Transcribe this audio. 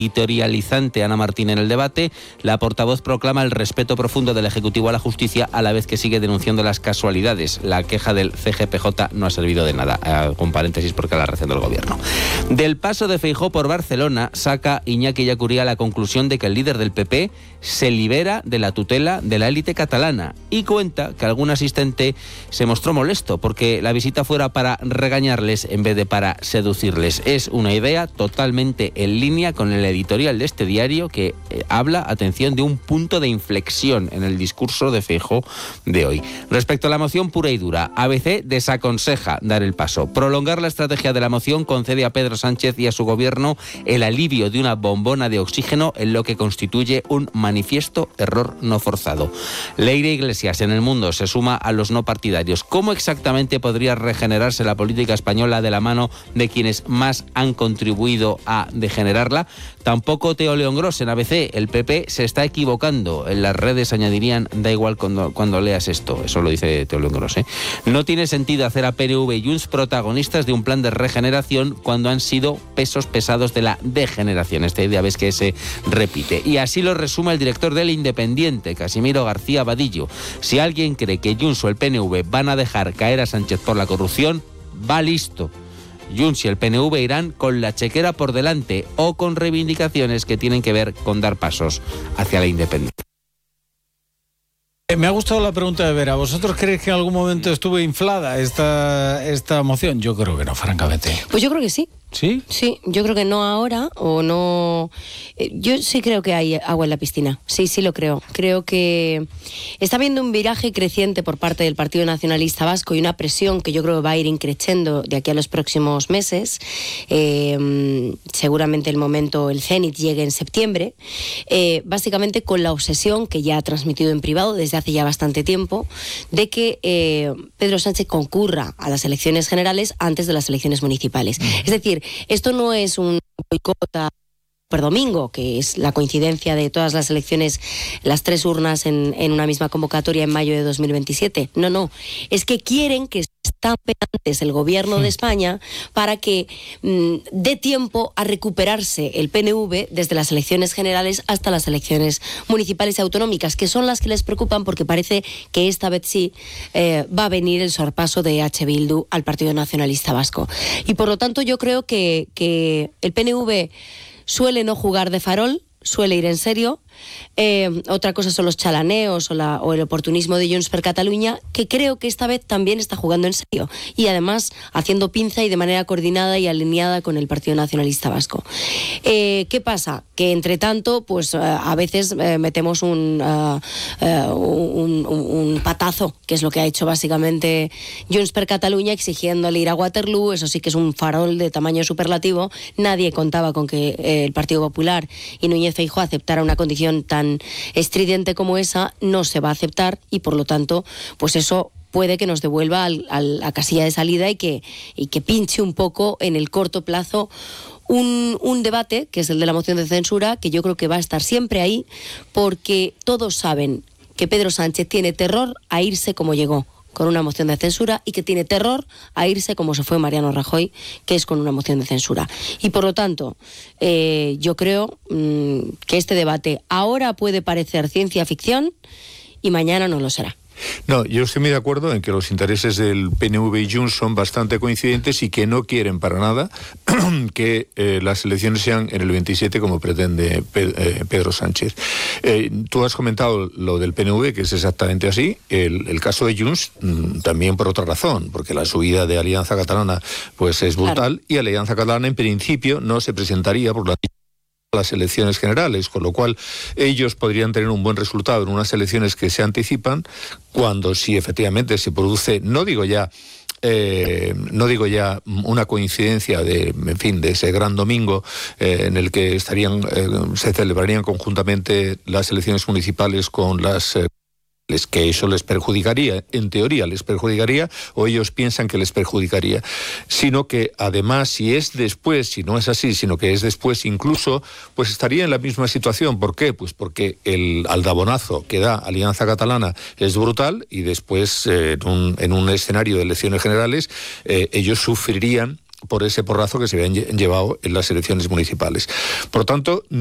editorializante Ana Martín en el debate. La portavoz proclama el respeto profundo del Ejecutivo a la justicia, a la vez que sigue denunciando las casualidades. La queja del CGPJ no ha servido de nada, con paréntesis porque la razón del gobierno. Del paso de Feijóo por Barcelona saca Iñaki Ellacuría la conclusión de que el líder del PP se libera de la tutela de la élite catalana y cuenta que algún asistente se mostró molesto porque la visita fuera para regañarles en vez de para seducirles. Es una idea totalmente en línea con el editorial de este diario que habla, atención, de un punto de inflexión en el discurso de Feijóo de hoy. Respecto a la moción pura y dura, ABC desaconseja dar el paso. Prolongar la estrategia de la moción concede a Pedro Sánchez y a su gobierno el alivio de una bombona de oxígeno en lo que constituye un manifiesto error no forzado. Leire Iglesias en El Mundo se suma a los no partidarios. ¿Cómo exactamente podría regenerarse la política española de la mano de quienes más han contribuido a degenerarla? Tampoco Teo León Gros en ABC. El PP se está equivocando. En las redes añadirían, da igual cuando leas esto. Eso lo dice Teo León Gros, ¿eh? No tiene sentido hacer a PNV y Junts protagonistas de un plan de regeneración cuando han sido pesos pesados de la degeneración. Esta idea ves que se repite. Y así lo resume el director del Independiente, Casimiro García Vadillo. Si alguien cree que Junts o el PNV van a dejar caer a Sánchez por la corrupción, va listo. Junts y el PNV irán con la chequera por delante o con reivindicaciones que tienen que ver con dar pasos hacia la independencia. Me ha gustado la pregunta de Vera. ¿Vosotros creéis que en algún momento estuvo inflada esta moción? Yo creo que no, francamente. Pues yo creo que sí. ¿Sí? Sí, yo creo que no ahora o no... Yo sí creo que hay agua en la piscina, sí lo creo. Creo que está habiendo un viraje creciente por parte del Partido Nacionalista Vasco y una presión que yo creo que va a ir increciendo de aquí a los próximos meses. Seguramente el cénit llegue en septiembre, básicamente con la obsesión que ya ha transmitido en privado desde hace ya bastante tiempo de que Pedro Sánchez concurra a las elecciones generales antes de las elecciones municipales. Es decir, esto no es un boicot a domingo, que es la coincidencia de todas las elecciones, las 3 urnas en una misma convocatoria en mayo de 2027. No, es que quieren que estampe antes el gobierno de España para que dé tiempo a recuperarse el PNV desde las elecciones generales hasta las elecciones municipales y autonómicas, que son las que les preocupan porque parece que esta vez sí va a venir el sorpaso de H. Bildu al Partido Nacionalista Vasco. Y por lo tanto yo creo que el PNV suele no jugar de farol, suele ir en serio. Otra cosa son los chalaneos o el oportunismo de Junts per Catalunya, que creo que esta vez también está jugando en serio y además haciendo pinza y de manera coordinada y alineada con el Partido Nacionalista Vasco. ¿Qué pasa? Que entre tanto, pues a veces metemos un patazo, que es lo que ha hecho básicamente Junts per Catalunya, exigiéndole ir a Waterloo. Eso sí que es un farol de tamaño superlativo. Nadie contaba con que el Partido Popular y Núñez Feijóo aceptara una condición tan estridente como esa. No se va a aceptar y por lo tanto pues eso puede que nos devuelva a la casilla de salida y que pinche un poco en el corto plazo un debate, que es el de la moción de censura, que yo creo que va a estar siempre ahí, porque todos saben que Pedro Sánchez tiene terror a irse como llegó, con una moción de censura, y que tiene terror a irse como se fue Mariano Rajoy, que es con una moción de censura. Y por lo tanto, yo creo que este debate ahora puede parecer ciencia ficción y mañana no lo será. No, yo estoy muy de acuerdo en que los intereses del PNV y Junts son bastante coincidentes y que no quieren para nada que las elecciones sean en el 27 como pretende Pedro Sánchez. Tú has comentado lo del PNV, que es exactamente así. El caso de Junts también por otra razón, porque la subida de Alianza Catalana pues es brutal, claro. Y Alianza Catalana en principio no se presentaría por las elecciones generales, con lo cual ellos podrían tener un buen resultado en unas elecciones que se anticipan, cuando si efectivamente se produce, no digo ya una coincidencia de ese gran domingo en el que se celebrarían conjuntamente las elecciones municipales con las que eso les perjudicaría, en teoría les perjudicaría, o ellos piensan que les perjudicaría, sino que además si no es así, sino que es después incluso, pues estaría en la misma situación. ¿Por qué? Pues porque el aldabonazo que da Alianza Catalana es brutal y después en un escenario de elecciones generales ellos sufrirían por ese porrazo que se habían llevado en las elecciones municipales. Por lo tanto,